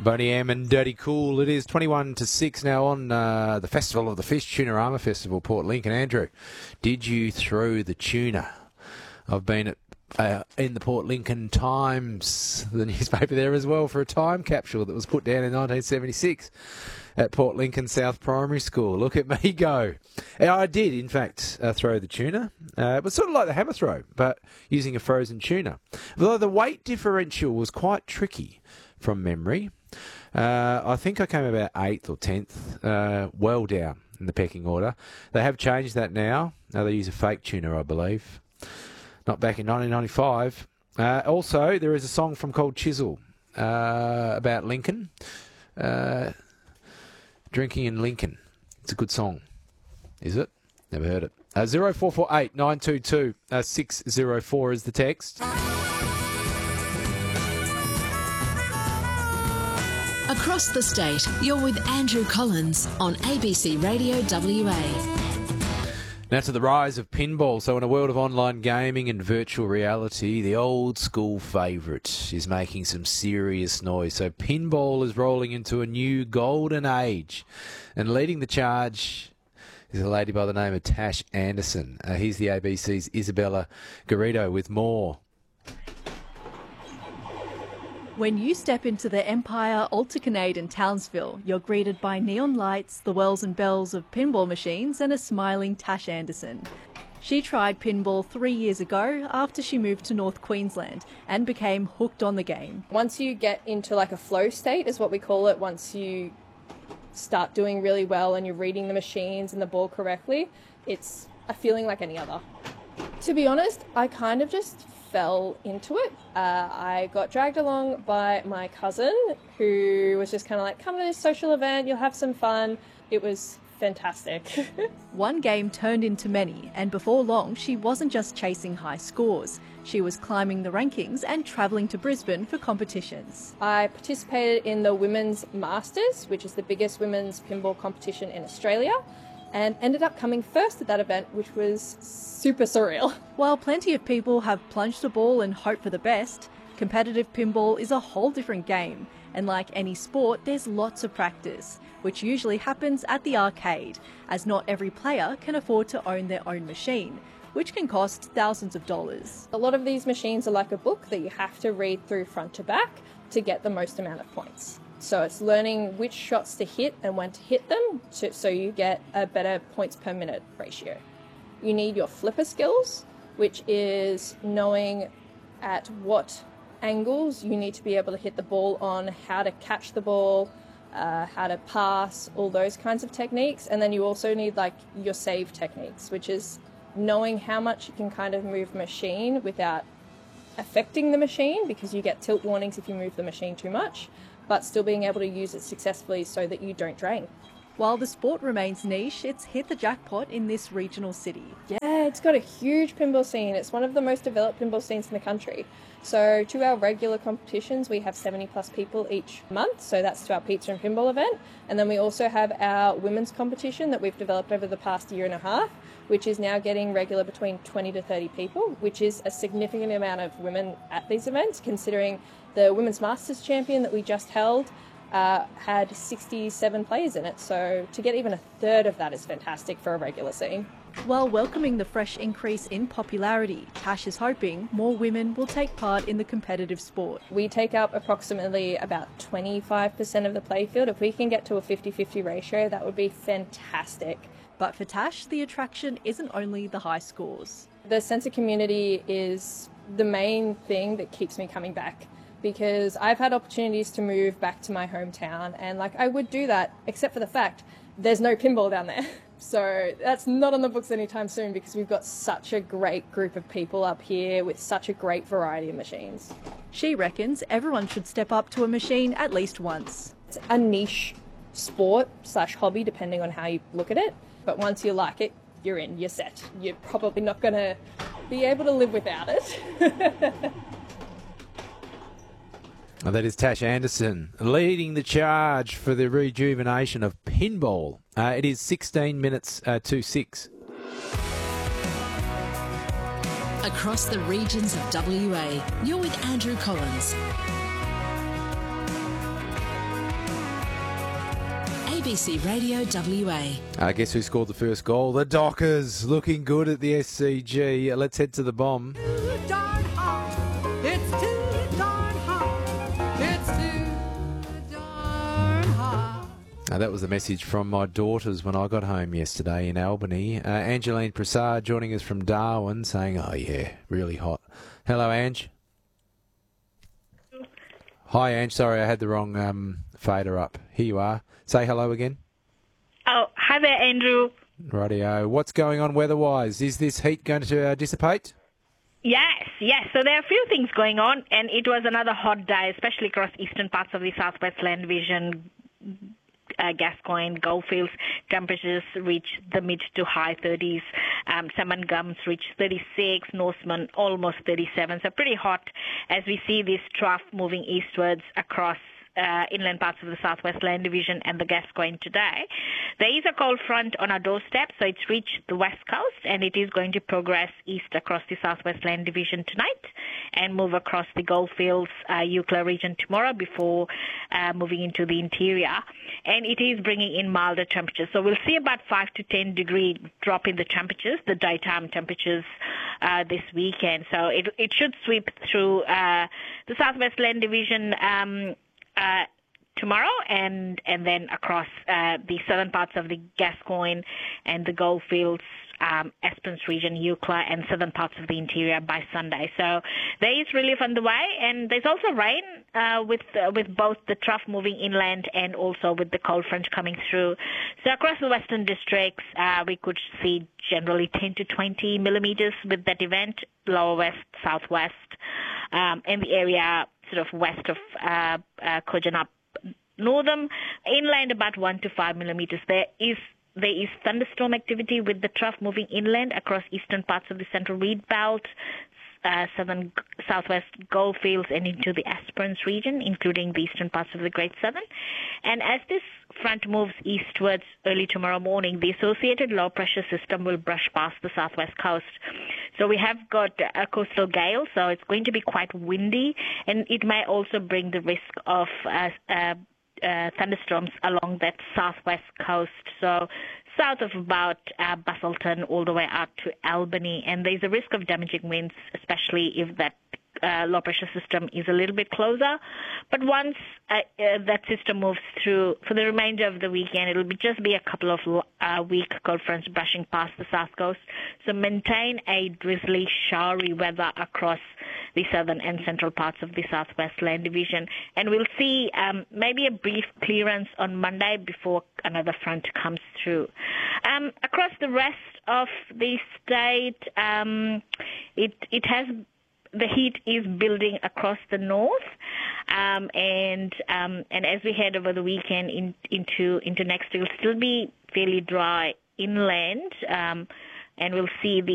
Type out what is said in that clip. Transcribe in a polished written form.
Boney M and Dirty Cool. It is 21 to 6 now on the Festival of the Fish, Tunarama Festival, Port Lincoln. Andrew, did you throw the tuna? I've been in the Port Lincoln Times, the newspaper there as well, for a time capsule that was put down in 1976 at Port Lincoln South Primary School. Look at me go. I did, in fact, throw the tuna. It was sort of like the hammer throw, but using a frozen tuna. Although the weight differential was quite tricky from memory. I think I came about 8th or 10th, well down in the pecking order. They have changed that now. Now they use a fake tuna, I believe. Not back in 1995. Also, there is a song from Cold Chisel about Lincoln. Drinking in Lincoln. It's a good song. Is it? Never heard it. 0448 922 604 is the text. Across the state, you're with Andrew Collins on ABC Radio WA. Now to the rise of pinball. So in a world of online gaming and virtual reality, the old school favourite is making some serious noise. So pinball is rolling into a new golden age. And leading the charge is a lady by the name of Tash Anderson. Here's the ABC's Isabella Garrido with more. When you step into the Empire Ultracanade in Townsville, you're greeted by neon lights, the wells and bells of pinball machines, and a smiling Tash Anderson. She tried pinball 3 years ago after she moved to North Queensland and became hooked on the game. Once you get into like a flow state is what we call it, once you start doing really well and you're reading the machines and the ball correctly, it's a feeling like any other. To be honest, I kind of just fell into it. I got dragged along by my cousin who was just kind of like, come to this social event, you'll have some fun. It was fantastic. One game turned into many, and before long she wasn't just chasing high scores. She was climbing the rankings and travelling to Brisbane for competitions. I participated in the Women's Masters, which is the biggest women's pinball competition in Australia, and ended up coming first at that event, which was super surreal. While plenty of people have plunged a ball and hoped for the best, competitive pinball is a whole different game. And like any sport, there's lots of practice, which usually happens at the arcade, as not every player can afford to own their own machine, which can cost thousands of dollars. A lot of these machines are like a book that you have to read through front to back to get the most amount of points. So it's learning which shots to hit and when to hit them so you get a better points per minute ratio. You need your flipper skills, which is knowing at what angles you need to be able to hit the ball on, how to catch the ball, how to pass, all those kinds of techniques. And then you also need like your save techniques, which is knowing how much you can kind of move the machine without affecting the machine, because you get tilt warnings if you move the machine too much, but still being able to use it successfully so that you don't drain. While the sport remains niche, it's hit the jackpot in this regional city. Yeah, it's got a huge pinball scene. It's one of the most developed pinball scenes in the country. So to our regular competitions, we have 70 plus people each month. So that's to our pizza and pinball event. And then we also have our women's competition that we've developed over the past year and a half, which is now getting regular between 20 to 30 people, which is a significant amount of women at these events, considering the Women's Masters champion that we just held had 67 players in it. So to get even a third of that is fantastic for a regular scene. While welcoming the fresh increase in popularity, Tash is hoping more women will take part in the competitive sport. We take up approximately about 25% of the playfield. If we can get to a 50-50 ratio, that would be fantastic. But for Tash, the attraction isn't only the high scores. The sense of community is the main thing that keeps me coming back, because I've had opportunities to move back to my hometown, and like I would do that, except for the fact there's no pinball down there. So that's not on the books anytime soon, because we've got such a great group of people up here with such a great variety of machines. She reckons everyone should step up to a machine at least once. It's a niche sport / hobby, depending on how you look at it. But once you like it, you're in, you're set. You're probably not going to be able to live without it. That is Tash Anderson leading the charge for the rejuvenation of pinball. It is 16 minutes to 6. Across the regions of WA, you're with Andrew Collins. ABC Radio WA. Guess who scored the first goal? The Dockers, looking good at the SCG. Let's head to the Bomb. Too darn hot. It's too darn hot. It's too darn hot. That was the message from my daughters when I got home yesterday in Albany. Angeline Prasad joining us from Darwin saying, oh yeah, really hot. Hello, Ange. Hi, Ange. Sorry, I had the wrong fader up. Here you are. Say hello again. Oh, hi there, Andrew. Rightio. What's going on weather-wise? Is this heat going to dissipate? Yes. So there are a few things going on, and it was another hot day, especially across eastern parts of the Southwest Land Division. Gascoyne, Goldfields, temperatures reach the mid to high 30s. Salmon Gums reach 36, Norseman almost 37. So pretty hot as we see this trough moving eastwards across inland parts of the Southwest Land Division and the Gascoyne today. There is a cold front on our doorstep, so it's reached the west coast, and it is going to progress east across the Southwest Land Division tonight and move across the Goldfields, Eucla region tomorrow before moving into the interior. And it is bringing in milder temperatures. So we'll see about 5 to 10 degree drop in the temperatures, the daytime temperatures this weekend. So it should sweep through the Southwest Land Division tomorrow and then across the southern parts of the Gascoyne and the Goldfields, Esperance region, Eucla, and southern parts of the interior by Sunday. So there is relief on the way, and there's also rain with both the trough moving inland and also with the cold front coming through. So across the western districts, we could see generally 10 to 20 millimeters with that event, lower west, southwest, in the area sort of west of Kojonup, northern, inland about 1 to 5 millimeters. There is thunderstorm activity with the trough moving inland across eastern parts of the Central Reed Belt, southern southwest Goldfields, and into the Esperance region, including the eastern parts of the Great Southern. And as this front moves eastwards early tomorrow morning, the associated low pressure system will brush past the southwest coast. So we have got a coastal gale, so it's going to be quite windy, and it may also bring the risk of thunderstorms along that southwest coast. So south of about Busselton all the way out to Albany, and there's a risk of damaging winds, especially if that low pressure system is a little bit closer. But once that system moves through for the remainder of the weekend, it'll just be a couple of weak cold fronts brushing past the south coast. So maintain a drizzly, showery weather across the southern and central parts of the Southwest Land Division. And we'll see maybe a brief clearance on Monday before another front comes through. Across the rest of the state, the heat is building across the north, and as we head over the weekend into next, it will still be fairly dry inland, and we'll see the